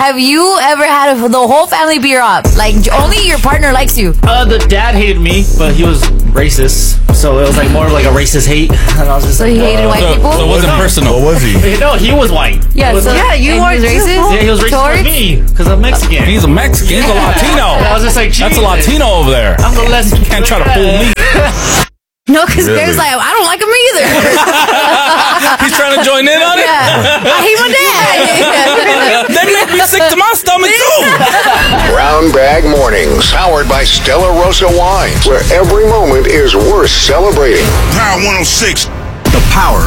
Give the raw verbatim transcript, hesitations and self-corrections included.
Have you ever had a, the whole family beer up? Like, only your partner likes you? Uh, the dad hated me, but he was racist. So it was like more of like a racist hate. And I was just So like, he hated uh, white So, people? so it wasn't No. personal. What was he? No, he was white. Yeah, He was so like- Yeah, you and are he was too. racist? yeah, he was racist Towards? with me because I'm Mexican. He's a Mexican. He's a Latino. I was just like, That's a Jesus. Latino over there. I'm the less. You can't try to fool me. No, because Really? Bear's like, I don't like him either. He's trying to join in on it. Yeah. I hate my dad. They make me sick to my stomach too. Brown Bag Mornings, powered by Stella Rosa Wines, where every moment is worth celebrating. Power one oh six. The power